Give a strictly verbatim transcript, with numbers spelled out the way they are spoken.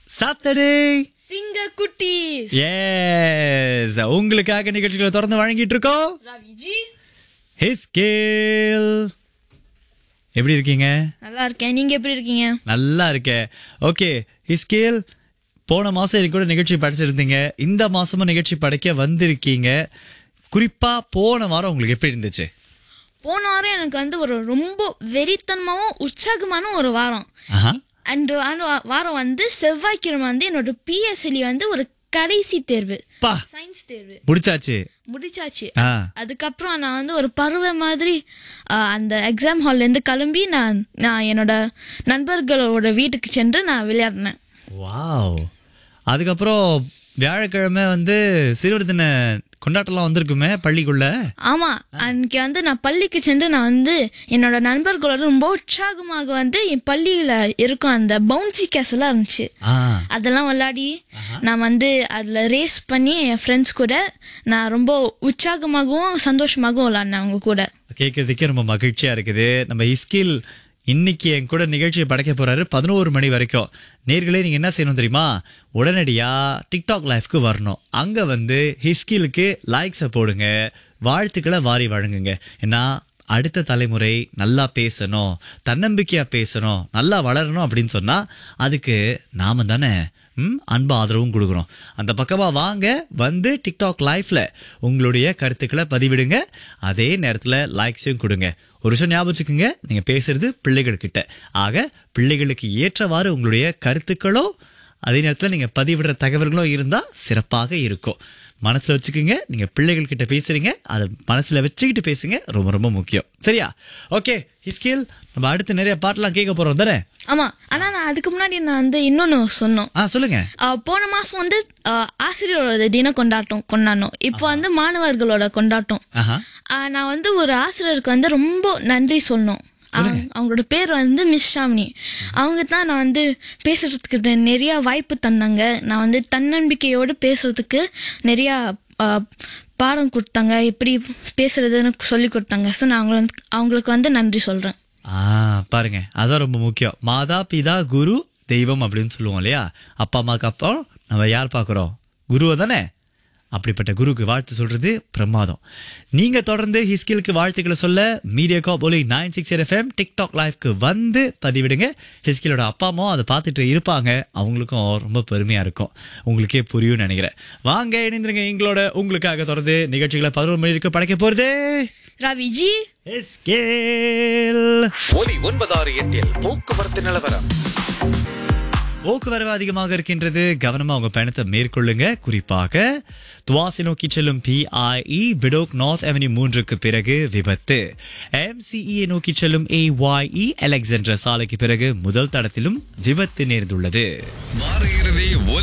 Saturday சிங்க குட்டீஸ். S, உங்களுக்காக நிகழ்ச்சிகளை தொடர்ந்து வழங்கிட்டு இருக்கோம். ரவிஜி ஹிஸ்கேல். எப்படி இருக்கீங்க? நல்லா இருக்கேன். நீங்க எப்படி இருக்கீங்க? நல்லா இருக்கேன். ஓகே ஹிஸ்கேல், போன மாசம் எனக்கு கூட நிகழ்ச்சி படைச்சிருந்தீங்க. இந்த மாசமும் நிகழ்ச்சி படைக்க வந்திருக்கீங்க. குறிப்பா போன வாரம் உங்களுக்கு எப்படி இருந்துச்சு? போன வாரம் எனக்கு வந்து ஒரு ரொம்ப வெறித்தனமாவும் உற்சாகமான ஒரு வாரம். ஆஹா. அண்ட் அந்த வாரம் வந்து செவ்வாய்க்கிழமை வந்து என்னோட பிஎஸ்எல்இ வந்து ஒரு கடைசி தேர்வு, பா சயின்ஸ் தேர்வு முடிச்சாச்சு. முடிச்சாச்சு. ஆ. அதுக்கப்புறம் நான் வந்து ஒரு பருவ மாதிரி ஆஹ், அந்த எக்ஸாம் ஹால்ல இருந்து கிளம்பி நான் நான் என்னோட நண்பர்களோட வீட்டுக்கு சென்று நான் விளையாடினேன். வாவ். அதுக்கப்புறம் வியாழக்கிழமை வந்து சிறுவர் தின கொண்டாட்டம்லாம் வந்திருக்குமே பள்ளிக்குள்ள. ஆமா, அன்னைக்கு வந்து நான் பள்ளிக்கு சென்று நான் வந்து என்னோட நண்பர்களோட ரொம்ப உற்சாகமாக வந்து என் பள்ளியில இருக்கும் அந்த பவுன்சி கேஸ் எல்லாம் இருந்துச்சு. ஆ. அதெல்லாம் விளையாடி நான் வந்து அதுல ரேஸ் பண்ணி என் ஃப்ரெண்ட்ஸ் கூட நான் ரொம்ப உற்சாகமாகவும் சந்தோஷமாகவும் விளையாடினேன் அவங்க கூட. கேட்கறதுக்கே ரொம்ப மகிழ்ச்சியா இருக்குது. நம்ம இஸ்கில் இன்னைக்கு என் கூட நிகழ்ச்சியை படைக்க போறாரு பதினோரு மணி வரைக்கும். நேர்களே, நீங்க என்ன செய்யணும் தெரியுமா? உடனடியா டிக்டாக் லைவ்க்கு வரணும். அங்க வந்து ஹிஸ்கிலுக்கு லைக்ஸை போடுங்க, வாழ்த்துக்களை வாரி வழங்குங்க. ஏன்னா அடுத்த தலைமுறை நல்லா பேசணும், தன்னம்பிக்கையா பேசணும், நல்லா வளரணும் அப்படின்னு சொன்னா அதுக்கு நாம தானே ம் அன்பு ஆதரவும் கொடுக்குறோம். அந்த பக்கமா வாங்க, வந்து டிக்டாக் லைவ்ல உங்களுடைய கருத்துக்களை பதிவிடுங்க. அதே நேரத்துல லைக்ஸையும் கொடுங்க. ஒரு விஷயம் ஞாபகம் வச்சுக்கோங்க, நீங்க பேசுறது பிள்ளைகள் கிட்ட. ஆக பிள்ளைகளுக்கு ஏற்றவாறு உங்களுடைய கருத்துக்களோ அதே நேரத்துல நீங்க பதிவிடுற தகவல்களோ இருந்தா சிறப்பாக இருக்கும். மனசுல வச்சுக்கோங்க, நீங்க பிள்ளைகள் கிட்ட பேசுறீங்க, அதை மனசுல வச்சுக்கிட்டு பேசுங்க. ரொம்ப ரொம்ப முக்கியம். சரியா? ஓகே ஹிஸ்கில், நம்ம அடுத்து நிறைய பாட்டெல்லாம் கேட்க போறோம் தானே? ஆமா, ஆனா நான் அதுக்கு முன்னாடி நான் வந்து இன்னொன்னு சொன்னோம். ஆ, சொல்லுங்க. ஆஹ், போன மாசம் வந்து ஆஹ், ஆசிரியரோட தின கொண்டாட்டம் கொண்டாடணும். இப்போ வந்து மாணவர்களோட கொண்டாட்டம். ஆஹா. ஆஹ், நான் வந்து ஒரு ஆசிரியருக்கு வந்து ரொம்ப நன்றி சொல்லணும். அவங்க- அவங்களோட பேர் வந்து மிஸ் ஷாமினி. அவங்க தான் நான் வந்து பேசுறதுக்கு நெ- நிறைய வாய்ப்பு தந்தாங்க. நான் வந்து தன்னம்பிக்கையோடு பேசுறதுக்கு நிறைய ஆஹ், பாடம் கொடுத்தாங்க, எப்படி பேசுறதுன்னு சொல்லி கொடுத்தாங்க. ஸோ நான் அவங்கள அவங்களுக்கு வந்து நன்றி சொல்றேன். ஆ, பாருங்க, அதான் ரொம்ப முக்கியம். மாதா பிதா குரு தெய்வம் அப்படின்னு சொல்லுவோம் இல்லையா? அப்பா அம்மாக்கு அப்புறம் நம்ம யார் பார்க்குறோம்? குருவை தானே. அப்படிப்பட்ட குருக்கு வாழ்த்து சொல்றது பிரமாதம். நீங்க தொடர்ந்து ஹிஸ்கிலுக்கு வாழ்த்துக்களை சொல்ல மீடியா காப் ஒலி நைன் சிக்ஸ் எஃப்எம் டிக்டாக் லைவ்க்கு வந்து பதிவிடுங்க. ஹிஸ்கிலோட அப்பா அம்மாவும் அதை பார்த்துட்டு இருப்பாங்க. அவங்களுக்கும் ரொம்ப பெருமையா இருக்கும். உங்களுக்கே புரியும் நினைக்கிறேன். வாங்க இணைந்துருங்க எங்களோட. உங்களுக்காக தொடர்ந்து நிகழ்ச்சிகளை பதினொரு மணி இருக்கு படைக்க போறது ரவிஜி ஹிஸ்கில். ஒலி ஒன்பதாறு எட்டில் போக்குவரத்து நிலவரம். போக்குவரவு அதிகமாக இருக்கின்றது. கவனமா உங்க பயணத்தை மேற்கொள்ளுங்க. குறிப்பாக துவாசி நோக்கி செல்லும் பிஐஇ பிடோக் நார்த் அவென்யூ மூன்றுக்கு பிறகு விபத்து. எம்சிஇ நோக்கி செல்லும் ஏஒய்இ அலெக்சாண்டர் சாலைக்கு பிறகு முதல் தடத்திலும் விபத்து நேர்ந்துள்ளது. வார இறுதி